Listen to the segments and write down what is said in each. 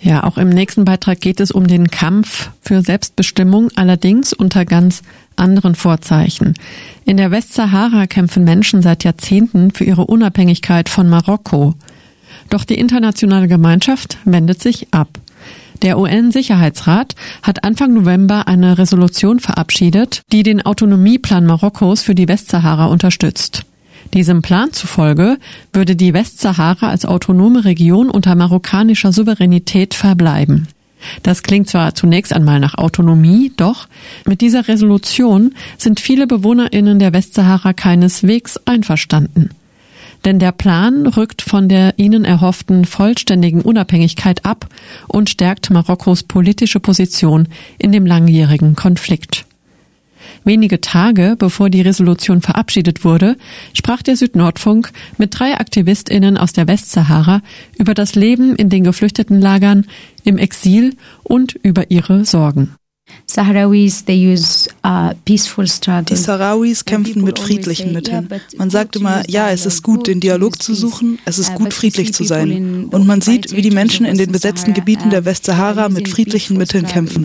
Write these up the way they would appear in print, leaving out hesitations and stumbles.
Ja, auch im nächsten Beitrag geht es um den Kampf für Selbstbestimmung, allerdings unter ganz anderen Vorzeichen. In der Westsahara kämpfen Menschen seit Jahrzehnten für ihre Unabhängigkeit von Marokko. Doch die internationale Gemeinschaft wendet sich ab. Der UN-Sicherheitsrat hat Anfang November eine Resolution verabschiedet, die den Autonomieplan Marokkos für die Westsahara unterstützt. Diesem Plan zufolge würde die Westsahara als autonome Region unter marokkanischer Souveränität verbleiben. Das klingt zwar zunächst einmal nach Autonomie, doch mit dieser Resolution sind viele BewohnerInnen der Westsahara keineswegs einverstanden. Denn der Plan rückt von der ihnen erhofften vollständigen Unabhängigkeit ab und stärkt Marokkos politische Position in dem langjährigen Konflikt. Wenige Tage bevor die Resolution verabschiedet wurde, sprach der Südnordfunk mit 3 AktivistInnen aus der Westsahara über das Leben in den Geflüchtetenlagern, im Exil und über ihre Sorgen. Die Sahrawis kämpfen mit friedlichen Mitteln. Man sagt immer, ja, es ist gut, den Dialog zu suchen, es ist gut, friedlich zu sein. Und man sieht, wie die Menschen in den besetzten Gebieten der Westsahara mit friedlichen Mitteln kämpfen.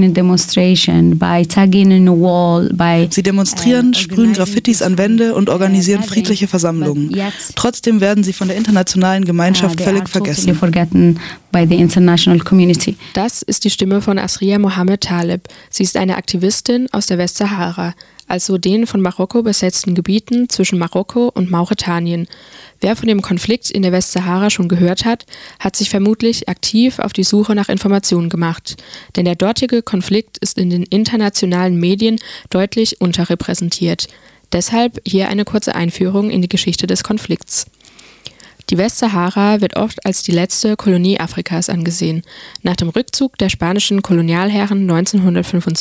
Sie demonstrieren, sprühen Graffitis an Wände und organisieren friedliche Versammlungen. Trotzdem werden sie von der internationalen Gemeinschaft völlig vergessen. Das ist die Stimme von Asria Mohammed Taleb. Sie ist eine Aktivistin aus der Westsahara, also den von Marokko besetzten Gebieten zwischen Marokko und Mauretanien. Wer von dem Konflikt in der Westsahara schon gehört hat, hat sich vermutlich aktiv auf die Suche nach Informationen gemacht. Denn der dortige Konflikt ist in den internationalen Medien deutlich unterrepräsentiert. Deshalb hier eine kurze Einführung in die Geschichte des Konflikts. Die Westsahara wird oft als die letzte Kolonie Afrikas angesehen. Nach dem Rückzug der spanischen Kolonialherren 1925